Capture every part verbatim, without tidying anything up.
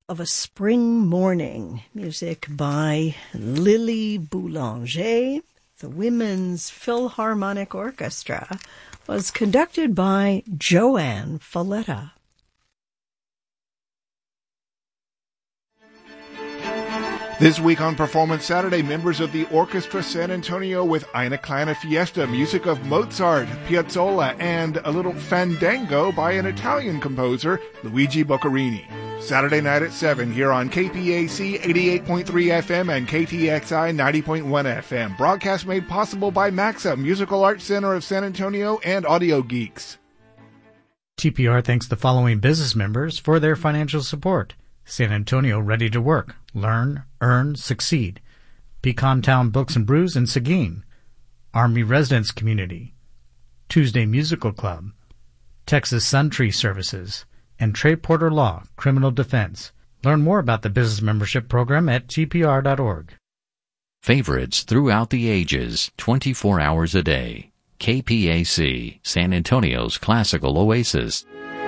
of a Spring Morning, music by Lily Boulanger. The Women's Philharmonic Orchestra was conducted by Joanne Falletta. This week on Performance Saturday, members of the Orchestra San Antonio with Eine Kleine Fiesta, music of Mozart, Piazzolla, and a little fandango by an Italian composer, Luigi Boccherini. Saturday night at seven here on K P A C eighty-eight point three F M and K T X I ninety point one F M. Broadcast made possible by MAXA, Musical Arts Center of San Antonio, and Audio Geeks. T P R thanks the following business members for their financial support. San Antonio Ready to Work, Learn, Earn, Succeed. Pecan Town Books and Brews in Seguin. Army Residence Community. Tuesday Musical Club. Texas Sun Tree Services. And Trey Porter Law, Criminal Defense. Learn more about the business membership program at T P R dot org. Favorites throughout the ages, twenty-four hours a day. K P A C, San Antonio's classical oasis.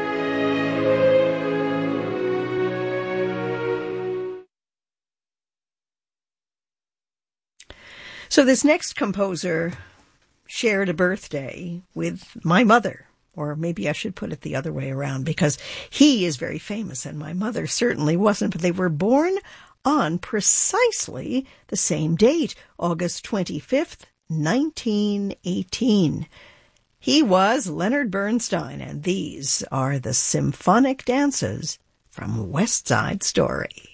So this next composer shared a birthday with my mother, or maybe I should put it the other way around, because he is very famous and my mother certainly wasn't, but they were born on precisely the same date, August twenty-fifth, nineteen eighteen. He was Leonard Bernstein, and these are the symphonic dances from West Side Story.